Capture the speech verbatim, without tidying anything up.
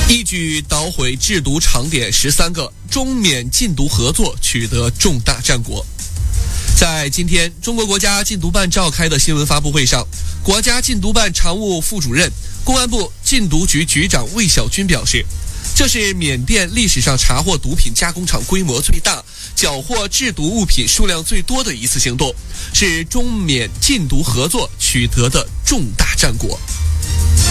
一举捣毁制毒场点十三个，中缅禁毒合作取得重大战果。在今天中国国家禁毒办召开的新闻发布会上，国家禁毒办常务副主任、公安部禁毒局局长魏小军表示，这是缅甸历史上查获毒品加工厂规模最大、缴获制毒物品数量最多的一次行动，是中缅禁毒合作取得的重大战果。